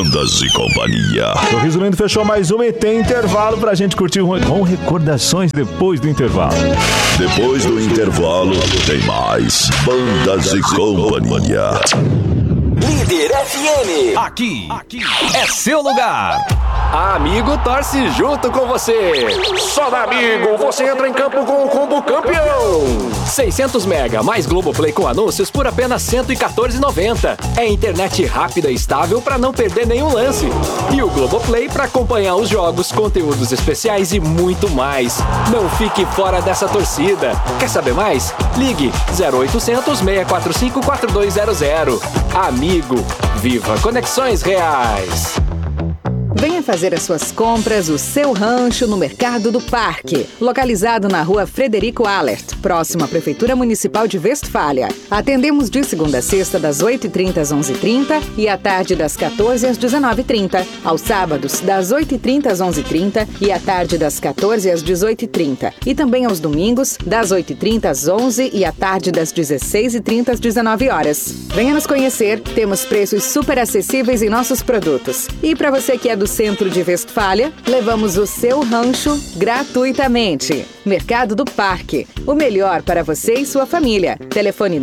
Bandas e Companhia. Sorriso Lindo fechou mais uma e tem intervalo pra gente curtir com recordações depois do intervalo. Depois do intervalo, tem mais Bandas e Companhia. Líder FM. Aqui é seu lugar. A Amigo torce junto com você. Só da Amigo você entra em campo com o combo campeão. 600 mega mais Globoplay com anúncios por apenas R$114,90. É internet rápida e estável para não perder nenhum lance. E o Globoplay para acompanhar os jogos, conteúdos especiais e muito mais. Não fique fora dessa torcida. Quer saber mais? Ligue 0800 645 4200. Amigo, viva conexões reais. Venha fazer as suas compras, o seu rancho no Mercado do Parque, localizado na rua Frederico Allert, próximo à Prefeitura Municipal de Westfália. Atendemos de segunda a sexta das 8h30 às 11h30 e à tarde das 14 às 19h30. Aos sábados das 8h30 às 11h30 e à tarde das 14 às 18h30. E também aos domingos das 8h30 às 11 e à tarde das 16h30 às 19h. Venha nos conhecer, temos preços super acessíveis em nossos produtos. E para você que é do centro de Westfália, levamos o seu rancho gratuitamente. Mercado do Parque, o melhor para você e sua família. Telefone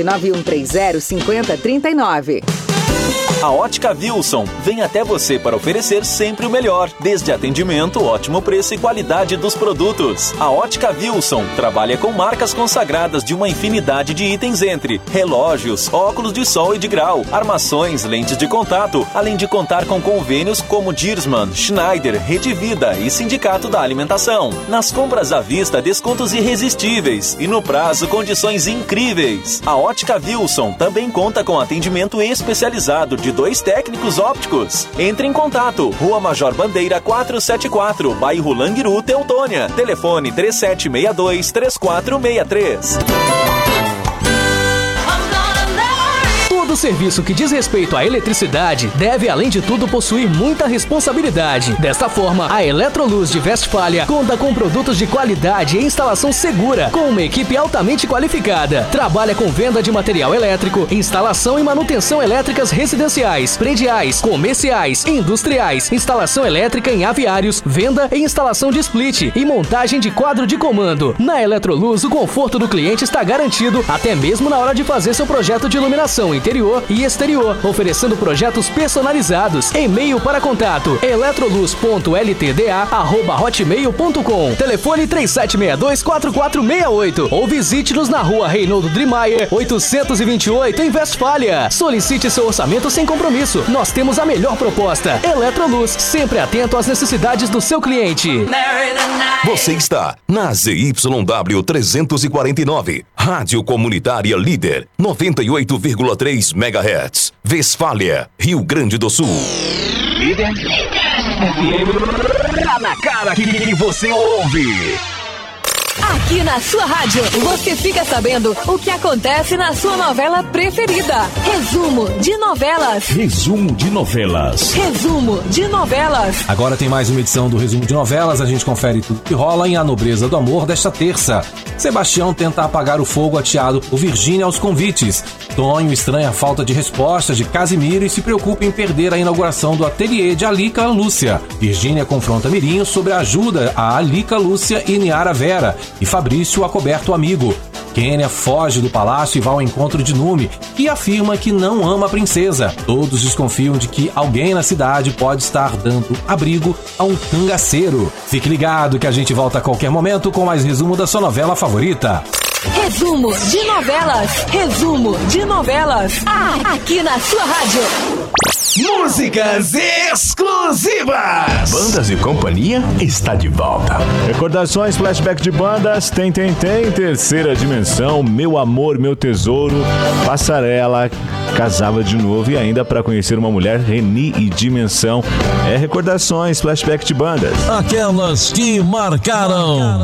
99130-5039. A Ótica Wilson vem até você para oferecer sempre o melhor, desde atendimento, ótimo preço e qualidade dos produtos. A Ótica Wilson trabalha com marcas consagradas de uma infinidade de itens entre relógios, óculos de sol e de grau, armações, lentes de contato, além de contar com convênios como Diersman, Schneider, Rede Vida e Sindicato da Alimentação. Nas compras à vista, descontos irresistíveis e no prazo, condições incríveis. A Ótica Wilson também conta com atendimento especializado de 2 técnicos ópticos. Entre em contato. Rua Major Bandeira 474, bairro Languiru, Teutônia. Telefone 3762-3463. Todo serviço que diz respeito à eletricidade deve, além de tudo, possuir muita responsabilidade. Desta forma, a Eletroluz de Westfália conta com produtos de qualidade e instalação segura, com uma equipe altamente qualificada. Trabalha com venda de material elétrico, instalação e manutenção elétricas residenciais, prediais, comerciais, industriais, instalação elétrica em aviários, venda e instalação de split e montagem de quadro de comando. Na Eletroluz, o conforto do cliente está garantido, até mesmo na hora de fazer seu projeto de iluminação interior e exterior, oferecendo projetos personalizados. E-mail para contato eletroluz.ltda@hotmail.com. Telefone 3762-4468 ou visite-nos na rua Reinaldo Drimayer 828 em Westfália. Solicite seu orçamento sem compromisso. Nós temos a melhor proposta. Eletroluz, sempre atento às necessidades do seu cliente. Você está na ZYW 349, Rádio Comunitária Líder, 98,3 MHz, Westfália, Rio Grande do Sul. Líder FM. Tá na cara que você ouve. Aqui na sua rádio, você fica sabendo o que acontece na sua novela preferida. Resumo de novelas. Resumo de novelas. Resumo de novelas. Agora tem mais uma edição do Resumo de Novelas. A gente confere tudo que rola em A Nobreza do Amor desta terça. Sebastião tenta apagar o fogo ateado por Virgínia aos convites. Tonho estranha a falta de resposta de Casimiro e se preocupa em perder a inauguração do ateliê de Alica Lúcia. Virgínia confronta Mirinho sobre a ajuda a Alica Lúcia e Niara Vera. E Fabrício acoberta o amigo. Kênia foge do palácio e vai ao encontro de Nume, que afirma que não ama a princesa. Todos desconfiam de que alguém na cidade pode estar dando abrigo a um cangaceiro. Fique ligado que a gente volta a qualquer momento com mais resumo da sua novela favorita. Resumo de novelas. Resumo de novelas. Aqui na sua rádio. Músicas exclusivas. Bandas e Companhia está de volta. Recordações, flashback de bandas, tem, terceira dimensão, Meu Amor, Meu Tesouro, Passarela, Casava de Novo e ainda Pra Conhecer uma Mulher, Reni e Dimensão. Recordações, flashback de bandas. Aquelas que marcaram.